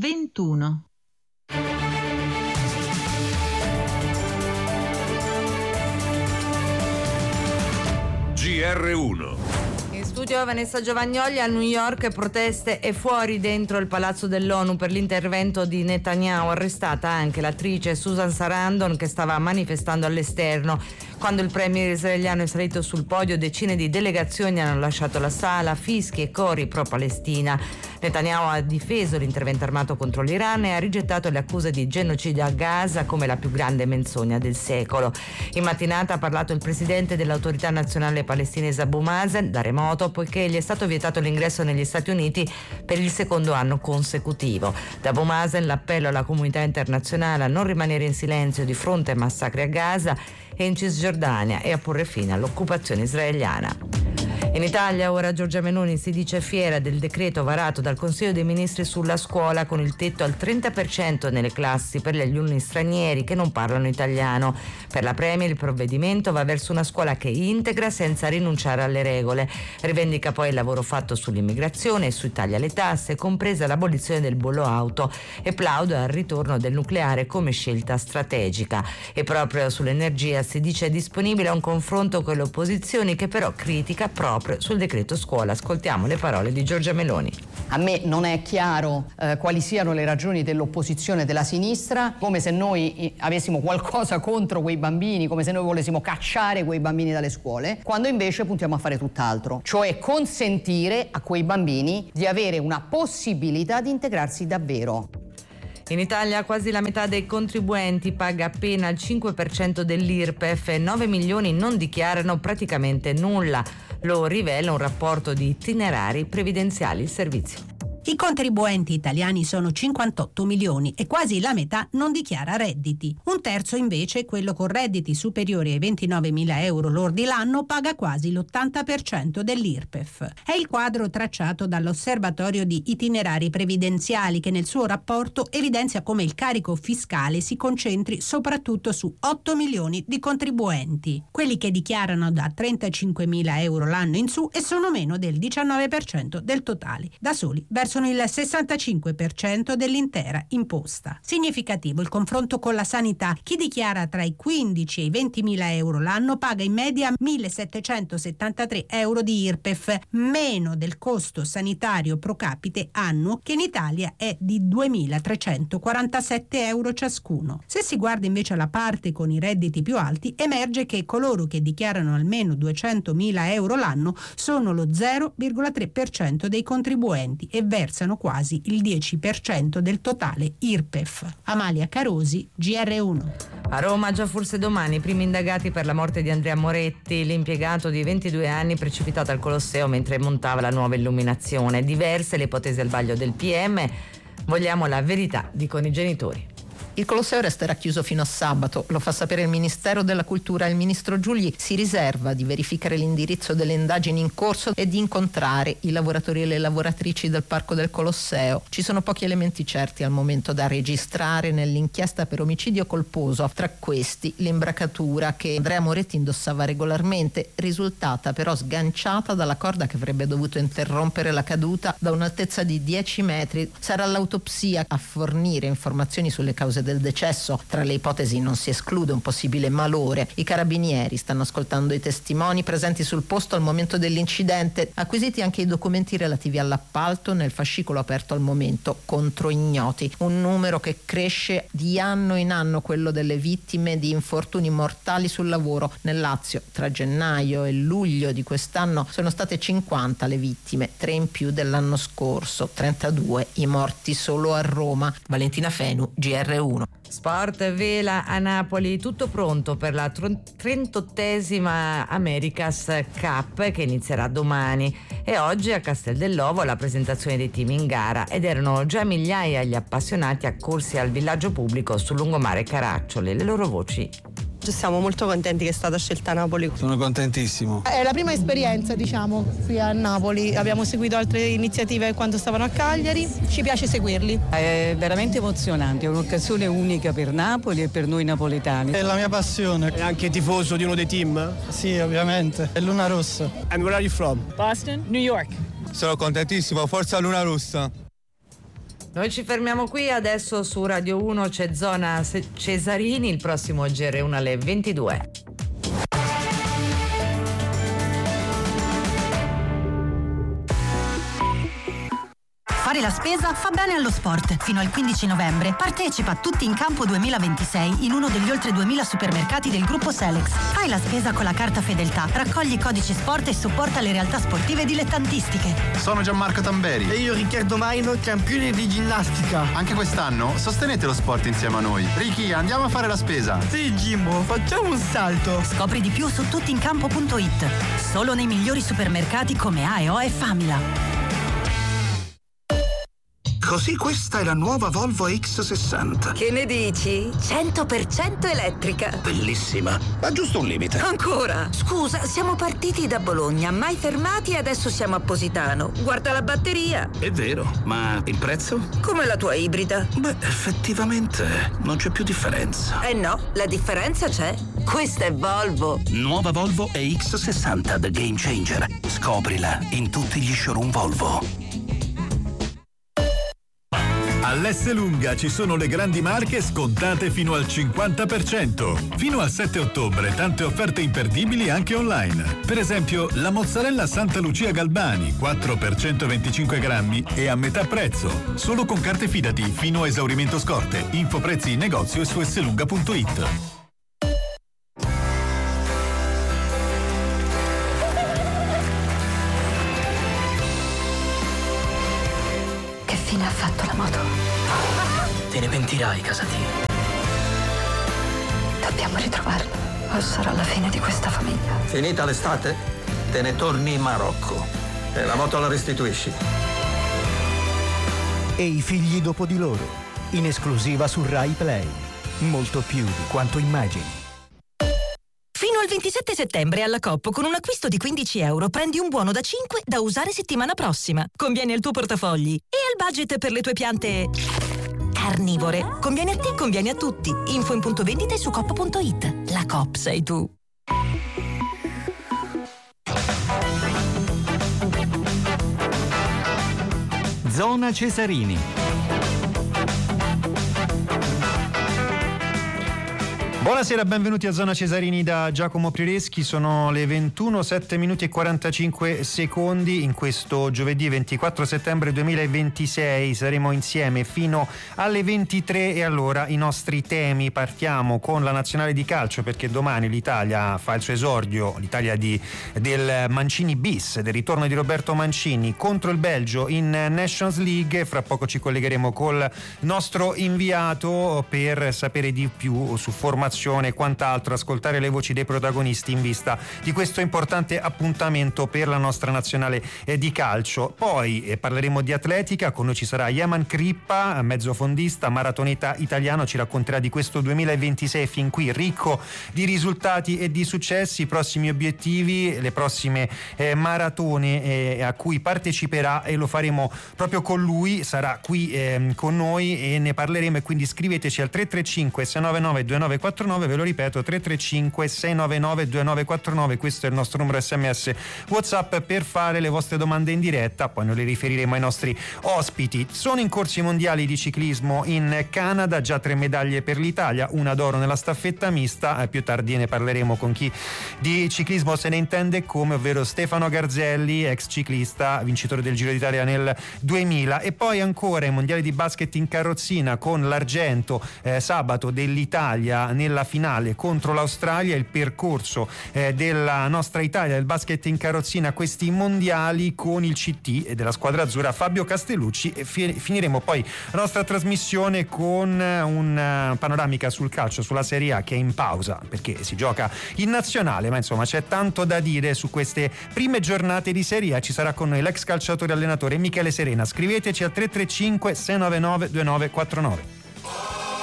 21. GR1. In studio Vanessa Giovagnoli. A New York proteste e fuori dentro il palazzo dell'ONU per l'intervento di Netanyahu. Arrestata anche l'attrice Susan Sarandon, che stava manifestando all'esterno. Quando il premier israeliano è salito sul podio, decine di delegazioni hanno lasciato la sala, fischi e cori pro-Palestina. Netanyahu ha difeso l'intervento armato contro l'Iran e ha rigettato le accuse di genocidio a Gaza come la più grande menzogna del secolo. In mattinata ha parlato il presidente dell'autorità nazionale palestinese Abu Mazen da remoto, poiché gli è stato vietato l'ingresso negli Stati Uniti per il secondo anno consecutivo. Da Abu Mazen l'appello alla comunità internazionale a non rimanere in silenzio di fronte ai massacri a Gaza e in Cisgiordania e a porre fine all'occupazione israeliana. In Italia ora Giorgia Meloni si dice fiera del decreto varato dal Consiglio dei Ministri sulla scuola, con il tetto al 30% nelle classi per gli alunni stranieri che non parlano italiano. Per la Premier il provvedimento va verso una scuola che integra senza rinunciare alle regole. Rivendica poi il lavoro fatto sull'immigrazione e sui tagli alle tasse, compresa l'abolizione del bollo auto, e plaude al ritorno del nucleare come scelta strategica. E proprio sull'energia si dice disponibile a un confronto con le opposizioni, che però critica proprio sul decreto scuola. Ascoltiamo le parole di Giorgia Meloni. A me non è chiaro quali siano le ragioni dell'opposizione della sinistra, come se noi avessimo qualcosa contro quei bambini, come se noi volessimo cacciare quei bambini dalle scuole, quando invece puntiamo a fare tutt'altro, cioè consentire a quei bambini di avere una possibilità di integrarsi davvero. In Italia quasi la metà dei contribuenti paga appena il 5% dell'IRPEF e 9 milioni non dichiarano praticamente nulla. Lo rivela un rapporto di Itinerari Previdenziali il Servizio. I contribuenti italiani sono 58 milioni e quasi la metà non dichiara redditi. Un terzo invece, quello con redditi superiori ai 29.000 euro lordi l'anno, paga quasi l'80% dell'IRPEF. È il quadro tracciato dall'Osservatorio di Itinerari Previdenziali, che nel suo rapporto evidenzia come il carico fiscale si concentri soprattutto su 8 milioni di contribuenti, quelli che dichiarano da 35.000 euro l'anno in su e sono meno del 19% del totale. Da soli verso il 65% dell'intera imposta. Significativo il confronto con la sanità. Chi dichiara tra i 15 e i 20.000 euro l'anno paga in media 1.773 euro di IRPEF, meno del costo sanitario pro capite annuo, che in Italia è di 2.347 euro ciascuno. Se si guarda invece alla parte con i redditi più alti, emerge che coloro che dichiarano almeno 200.000 euro l'anno sono lo 0,3% dei contribuenti e versano quasi il 10% del totale IRPEF. Amalia Carosi, GR1. A Roma già forse domani i primi indagati per la morte di Andrea Moretti, l'impiegato di 22 anni precipitato al Colosseo mentre montava la nuova illuminazione. Diverse le ipotesi al vaglio del PM. Vogliamo la verità, dicono i genitori. Il Colosseo resterà chiuso fino a sabato, lo fa sapere il Ministero della Cultura. Il ministro Giugli si riserva di verificare l'indirizzo delle indagini in corso e di incontrare i lavoratori e le lavoratrici del Parco del Colosseo. Ci sono pochi elementi certi al momento da registrare nell'inchiesta per omicidio colposo. Tra questi l'imbracatura che Andrea Moretti indossava regolarmente, risultata però sganciata dalla corda che avrebbe dovuto interrompere la caduta da un'altezza di 10 metri. Sarà l'autopsia a fornire informazioni sulle cause del decesso. Tra le ipotesi non si esclude un possibile malore. I carabinieri stanno ascoltando i testimoni presenti sul posto al momento dell'incidente, acquisiti anche i documenti relativi all'appalto nel fascicolo aperto al momento contro ignoti, un numero che cresce di anno in anno, quello delle vittime di infortuni mortali sul lavoro. Nel Lazio tra gennaio e luglio di quest'anno sono state 50 le vittime, 3 in più dell'anno scorso, 32 i morti solo a Roma. Valentina Fenu, GR1. Sport, vela a Napoli, tutto pronto per la 38esima America's Cup che inizierà domani, e oggi a Castel dell'Ovo la presentazione dei team in gara, ed erano già migliaia gli appassionati accorsi al villaggio pubblico sul lungomare Caraccioli. Le loro voci. Siamo molto contenti che è stata scelta Napoli. Sono contentissimo. È la prima esperienza, diciamo, qui a Napoli. Abbiamo seguito altre iniziative quando stavano a Cagliari. Ci piace seguirli. È veramente emozionante, è un'occasione unica per Napoli e per noi napoletani. È la mia passione. È anche tifoso di uno dei team? Sì, ovviamente. È Luna Rossa. And where are you from? Boston, New York. Sono contentissimo, forza Luna Rossa. Noi ci fermiamo qui, adesso su Radio 1 c'è Zona Cesarini, il prossimo GR1 alle 22. Fare la spesa fa bene allo sport. Fino al 15 novembre partecipa a Tutti in Campo 2026 in uno degli oltre 2000 supermercati del gruppo Selex. Fai la spesa con la carta Fedeltà, raccogli codici sport e supporta le realtà sportive dilettantistiche. Sono Gianmarco Tamberi. E io Riccardo Maino, campione di ginnastica. Anche quest'anno sostenete lo sport insieme a noi. Ricky, andiamo a fare la spesa. Sì, Jimbo, facciamo un salto. Scopri di più su tuttincampo.it. Solo nei migliori supermercati come AEO e Famila. Così questa è la nuova Volvo X60. Che ne dici? 100% elettrica. Bellissima. Ma giusto un limite. Ancora? Scusa, siamo partiti da Bologna, mai fermati e adesso siamo a Positano. Guarda la batteria. È vero, ma il prezzo? Come la tua ibrida. Beh, effettivamente non c'è più differenza. Eh no, la differenza c'è. Questa è Volvo. Nuova Volvo EX60 The Game Changer. Scoprila in tutti gli showroom Volvo. All'Esselunga ci sono le grandi marche scontate fino al 50%. Fino al 7 ottobre tante offerte imperdibili anche online. Per esempio la mozzarella Santa Lucia Galbani 4 per 125 grammi e a metà prezzo. Solo con carte Fidati fino a esaurimento scorte. Info prezzi in negozio e su esselunga.it. Che fine ha fatto la moto? Te ne pentirai, Casati. Dobbiamo ritrovarlo, o sarà la fine di questa famiglia. Finita l'estate, te ne torni in Marocco e la moto la restituisci. E i figli dopo di loro, in esclusiva su Rai Play. Molto più di quanto immagini. Fino al 27 settembre alla Coop con un acquisto di €15 prendi un buono da 5 da usare settimana prossima. Conviene al tuo portafogli e al budget per le tue piante carnivore. Conviene a te, conviene a tutti. Info in punto vendita e su coop.it. La Coop sei tu. Zona Cesarini. Buonasera, benvenuti a Zona Cesarini da Giacomo Prireschi. Sono le 21, 7 minuti e 45 secondi. In questo giovedì 24 settembre 2026 saremo insieme fino alle 23 e allora i nostri temi. Partiamo con la nazionale di calcio perché domani l'Italia fa il suo esordio, l'Italia del Mancini bis, del ritorno di Roberto Mancini contro il Belgio in Nations League. Fra poco ci collegheremo col nostro inviato per sapere di più su formazione e quant'altro, ascoltare le voci dei protagonisti in vista di questo importante appuntamento per la nostra nazionale di calcio. Poi parleremo di atletica, con noi ci sarà Yaman Crippa, mezzofondista, maratoneta italiano, ci racconterà di questo 2026 fin qui ricco di risultati e di successi, i prossimi obiettivi, le prossime maratone a cui parteciperà e lo faremo proprio con lui, sarà qui con noi e ne parleremo, e quindi scriveteci al 335 699 2949, ve lo ripeto 335 699 2949, questo è il nostro numero SMS WhatsApp per fare le vostre domande in diretta, poi noi le riferiremo ai nostri ospiti. Sono in corso i mondiali di ciclismo in Canada, già 3 medaglie per l'Italia, una d'oro nella staffetta mista, più tardi ne parleremo con chi di ciclismo se ne intende come, ovvero Stefano Garzelli, ex ciclista, vincitore del Giro d'Italia nel 2000, e poi ancora i mondiali di basket in carrozzina con l'argento sabato dell'Italia nella finale contro l'Australia, il percorso della nostra Italia del basket in carrozzina a questi mondiali con il CT della squadra azzurra Fabio Castellucci, e finiremo poi la nostra trasmissione con un panoramica sul calcio, sulla Serie A che è in pausa perché si gioca in nazionale, ma insomma c'è tanto da dire su queste prime giornate di Serie A. Ci sarà con noi l'ex calciatore allenatore Michele Serena. Scriveteci al 335 699 2949.